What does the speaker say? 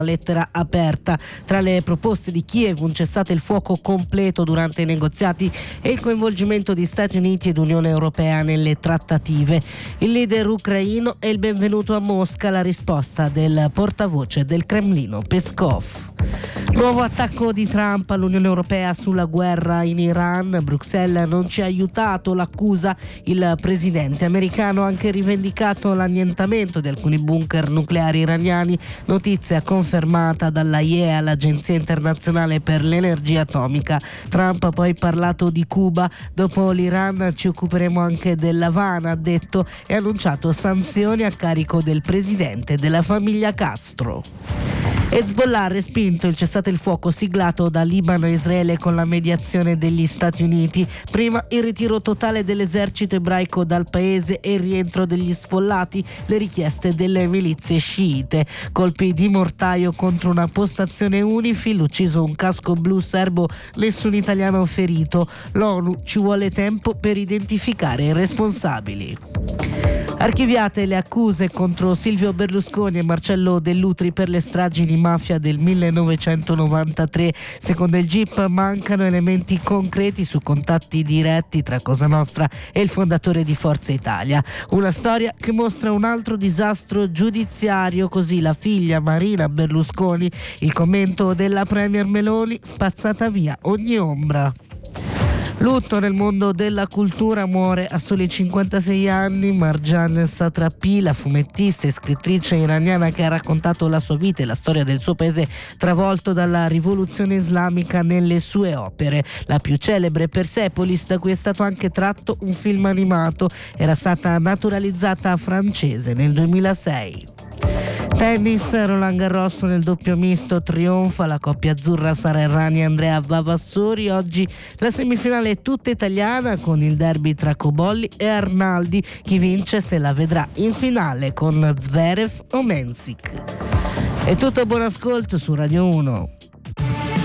lettera aperta. Tra le proposte di Kiev un cessate il fuoco completo durante i negoziati e il coinvolgimento di Stati Uniti ed Unione Europea nelle trattative. Il leader ucraino è il benvenuto a Mosca, la risposta del portavoce del Cremlino Peskov. Nuovo attacco di Trump all'Unione Europea sulla guerra in Iran. Bruxelles non ci ha aiutato, l'accusa il presidente americano. Ha anche rivendicato l'annientamento di alcuni bunker nucleari iraniani, notizia confermata dall'AIEA, l'Agenzia Internazionale per l'Energia Atomica. Trump ha poi parlato di Cuba. Dopo l'Iran ci occuperemo anche dell'Havana, ha detto, e ha annunciato sanzioni a carico del presidente della famiglia Castro. Hezbollah ha respinto il cessate il fuoco siglato da Libano e Israele con la mediazione degli Stati Uniti. Prima il ritiro totale dell'esercito ebraico dal paese e il rientro degli sfollati, le richieste delle milizie sciite. Colpi di mortaio contro una postazione UNIFIL, ucciso un casco blu serbo, nessun italiano ferito. L'ONU: ci vuole tempo per identificare i responsabili. Archiviate le accuse contro Silvio Berlusconi e Marcello Dell'Utri per le stragi di mafia del 1993. Secondo il GIP mancano elementi concreti su contatti diretti tra Cosa Nostra e il fondatore di Forza Italia. Una storia che mostra un altro disastro giudiziario, così la figlia Marina Berlusconi. Il commento della Premier Meloni: spazzata via ogni ombra. Lutto nel mondo della cultura, muore a soli 56 anni Marjan Satrapi, la fumettista e scrittrice iraniana che ha raccontato la sua vita e la storia del suo paese travolto dalla rivoluzione islamica nelle sue opere. La più celebre Persepolis, da cui è stato anche tratto un film animato, era stata naturalizzata francese nel 2006. Tennis, Roland Garros nel doppio misto trionfa la coppia azzurra Sara Errani e Andrea Vavassori. Oggi la semifinale è tutta italiana con il derby tra Cobolli e Arnaldi. Chi vince se la vedrà in finale con Zverev o Mensik. È tutto, buon ascolto su Radio 1.